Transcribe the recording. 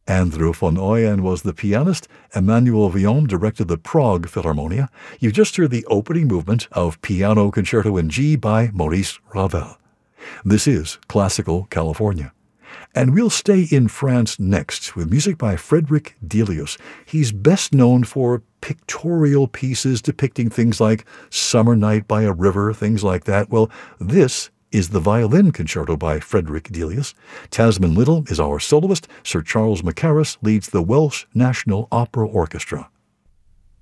Andrew von Oyen was the pianist. Emmanuel Villon directed the Prague Philharmonia. You just heard the opening movement of Piano Concerto in G by Maurice Ravel. This is Classical California. And we'll stay in France next with music by Frédéric Delius. He's best known for pictorial pieces depicting things like Summer Night by a River, things like that. Well, this is the Violin Concerto by Frédéric Delius. Tasman Little is our soloist. Sir Charles Mackerras leads the Welsh National Opera Orchestra.